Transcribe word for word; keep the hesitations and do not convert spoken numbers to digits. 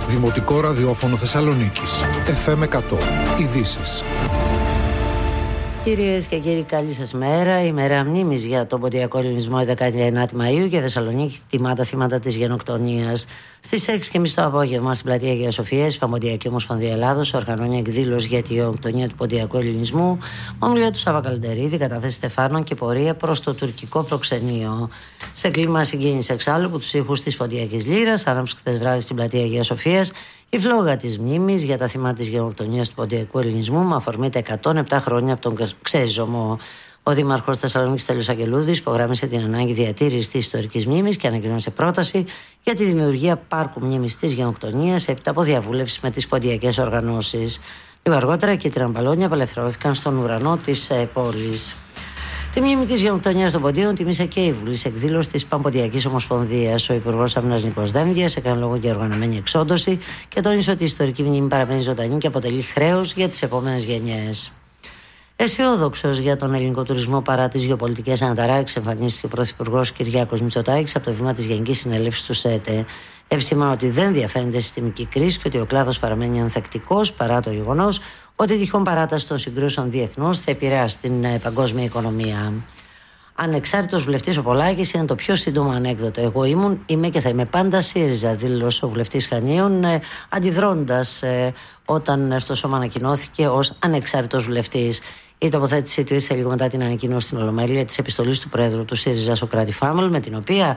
Δημοτικό ραδιόφωνο Θεσσαλονίκης. εφ εμ εκατό. Ειδήσεις. Κυρίες και κύριοι, καλή σας μέρα. Η μέρα μνήμης για τον ποντιακό ελληνισμό, η δεκάτη ενάτη Μαΐου, και Θεσσαλονίκη τιμά τα θύματα της γενοκτονίας. Στις έξι και μισή το απόγευμα, στην πλατεία Αγίας Σοφίας, η Παμποντιακή Ομοσπονδία Ελλάδος οργανώνει εκδήλωση για τη γενοκτονία του ποντιακού ελληνισμού, με ομιλία του Σάβα Καλντερίδη, καταθέσεις στεφάνων και πορεία προς το τουρκικό προξενείο. Σε κλίμα συγκίνησης εξάλλου, που τους ήχους της ποντιακής λύρας άναψε χθες βράδυ στην πλατεία Αγίας Σοφίας η φλόγα της μνήμης για τα θύματα της γενοκτονίας του ποντιακού ελληνισμού, με αφορμή τα εκατόν επτά χρόνια από τον ξέζωμο. Ο Δήμαρχος Θεσσαλονίκης Στέλιος Αγγελούδης υπογράμμισε την ανάγκη διατήρησης της ιστορικής μνήμης και ανακοινώσε πρόταση για τη δημιουργία πάρκου μνήμης της γενοκτονίας έπειτα από διαβούλευση με τις ποντιακές οργανώσεις. Λίγο αργότερα, κίτρινα μπαλόνια απελευθερώθηκαν στον ουρανό της ε, πόλης. Τη μνήμη της γενοκτονίας των Ποντίων τιμήσε και η Βουλή σε εκδήλωση της Παμποντιακής Ομοσπονδίας. Ο Υπουργός Άμυνας Νίκος Δένδιας έκανε λόγο για οργανωμένη εξόντωση και τόνισε ότι η ιστορική μνήμη παραμένει ζωντανή και αποτελεί χρέος για τις επόμενες γενιές. Αισιόδοξος για τον ελληνικό τουρισμό παρά τις γεωπολιτικές αναταράξεις, εμφανίστηκε ο Πρωθυπουργός Κυριάκος Μητσοτάκης από το βήμα της Γενικής Συνέλευσης του ΣΕΤΕ. Επισήμανε ότι δεν διαφαίνεται συστημική κρίση και ότι ο κλάδος παραμένει ανθεκτικός παρά το γεγονός ότι η τυχόν παράταση των συγκρούσεων διεθνώς θα επηρεάσει την παγκόσμια οικονομία. Ανεξάρτητος βουλευτής ο Πολάκης είναι το πιο σύντομο ανέκδοτο. Εγώ ήμουν, είμαι και θα είμαι πάντα ΣΥΡΙΖΑ, δήλωσε ο βουλευτής Χανίων, ε, αντιδρώντας ε, όταν στο Σώμα ανακοινώθηκε ως ανεξάρτητος βουλευτής. Η τοποθέτησή του ήρθε λίγο μετά την ανακοίνωση στην Ολομέλεια της επιστολής του Πρόεδρου του ΣΥΡΙΖΑ Σωκράτη Φάμελ, με την οποία